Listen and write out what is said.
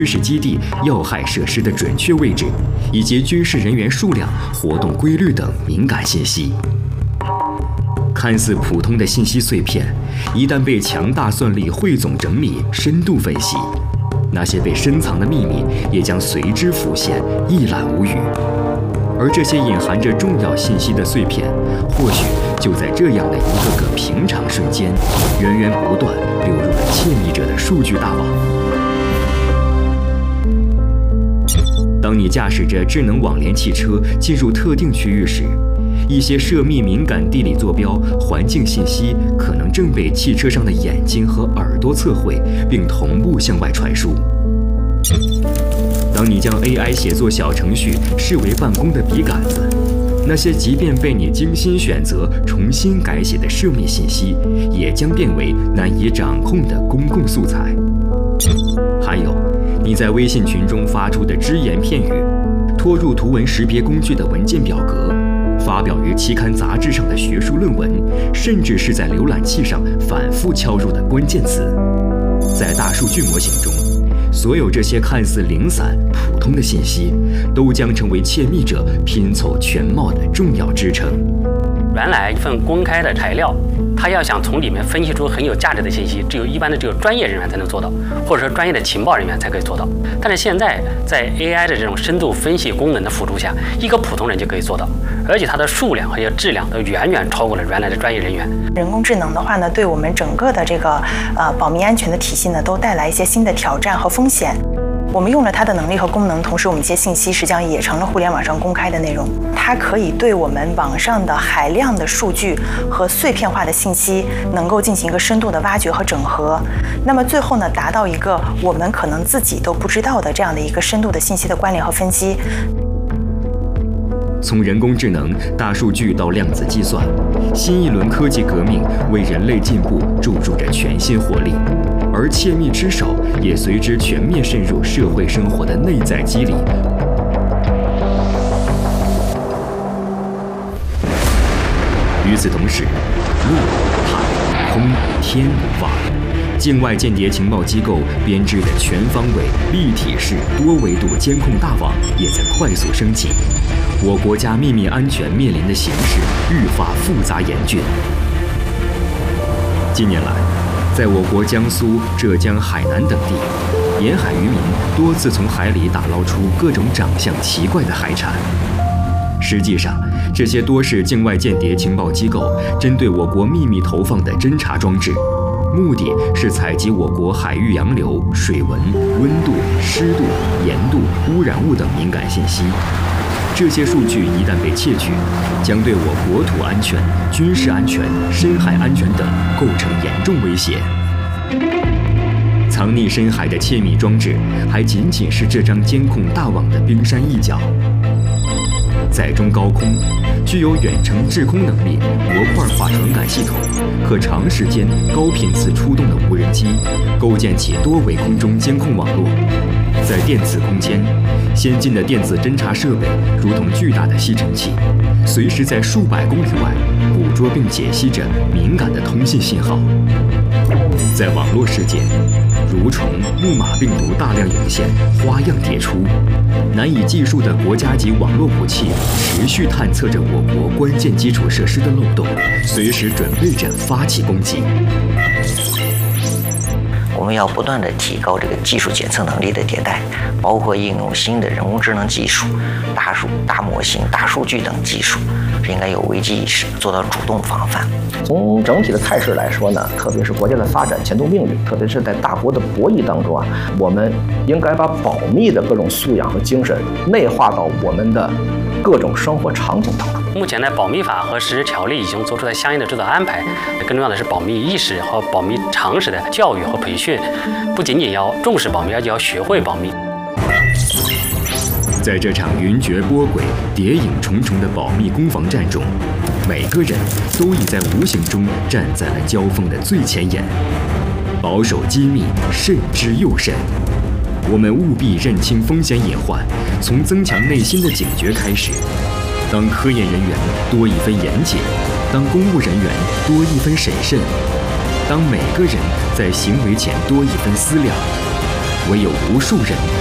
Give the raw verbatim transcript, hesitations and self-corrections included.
军事基地、要害设施的准确位置，以及军事人员数量、活动规律等敏感信息。看似普通的信息碎片，一旦被强大算力汇总整理、深度分析，那些被深藏的秘密也将随之浮现，一览无余。而这些隐含着重要信息的碎片，或许就在这样的一个个平常瞬间，源源不断流入了窃密者的数据大网。当你驾驶着智能网联汽车进入特定区域时，一些涉密敏感地理坐标、环境信息可能正被汽车上的眼睛和耳朵测绘，并同步向外传输。当你将 A I 写作小程序视为办公的笔杆子，那些即便被你精心选择、重新改写的涉密信息，也将变为难以掌控的公共素材。还有，你在微信群中发出的只言片语，拖入图文识别工具的文件表格，发表于期刊杂志上的学术论文，甚至是在浏览器上反复敲入的关键词，在大数据模型中，所有这些看似零散、普通的信息，都将成为窃密者拼凑全貌的重要支撑。 原来一份公开的材料，他要想从里面分析出很有价值的信息，只有一般的只有专业人员才能做到，或者说专业的情报人员才可以做到。但是现在在 A I 的这种深度分析功能的辅助下，一个普通人就可以做到，而且它的数量和质量都远远超过了原来的专业人员。 人工智能的话呢，对我们整个的这个呃保密安全的体系呢，都带来一些新的挑战和风险。我们用了它的能力和功能，同时我们一些信息实际上也成了互联网上公开的内容。它可以对我们网上的海量的数据和碎片化的信息能够进行一个深度的挖掘和整合，那么最后呢，达到一个我们可能自己都不知道的这样的一个深度的信息的关联和分析。 从人工智能、大数据到量子计算，新一轮科技革命为人类进步注入着全新活力，而窃密之手也随之全面渗入社会生活的内在机理。与此同时，陆、海、空、天、网，境外间谍情报机构编织的全方位、立体式、多维度监控大网也在快速升级。我国家秘密安全面临的形势愈发复杂严峻。近年来，在我国江苏、浙江、海南等地，沿海渔民多次从海里打捞出各种长相奇怪的海产。实际上，这些多是境外间谍情报机构针对我国秘密投放的侦察装置，目的是采集我国海域洋流、水文、温度、湿度、盐度、污染物等敏感信息。这些数据一旦被窃取，将对我国土安全、军事安全、深海安全等构成严重威胁。藏匿深海的窃密装置还仅仅是这张监控大网的冰山一角。在中高空，具有远程制空能力、模块化传感系统、可长时间、高频次出动的无人机，构建起多维空中监控网络。在电子空间，先进的电子侦察设备如同巨大的吸尘器，随时在数百公里外捕捉并解析着敏感的通信信号。在网络世界，蠕虫、木马病毒大量涌现，花样迭出，难以计数的国家级网络武器持续探测着我国关键基础设施的漏洞，随时准备着发起攻击。 我们要不断地提高这个技术检测能力的迭代，包括应用新的人工智能技术、大数、大模型、大数据等技术，应该有危机意识，做到主动防范。 从整体的态势来说呢，特别是国家的发展前途命运，特别是在大国的博弈当中啊，我们应该把保密的各种素养和精神内化到我们的各种生活场景当中。 目前呢，保密法和实施条例已经做出了相应的指导安排，更重要的是保密意识和保密常识的教育和培训，不仅仅要重视保密，而且要学会保密。 在这场云谲波诡、谍影重重的保密攻防战中，每个人都已在无形中站在了交锋的最前沿，保守机密，慎之又慎。我们务必认清风险隐患，从增强内心的警觉开始。当科研人员多一分严谨，当公务人员多一分审慎，当每个人在行为前多一分思量， 唯有无数人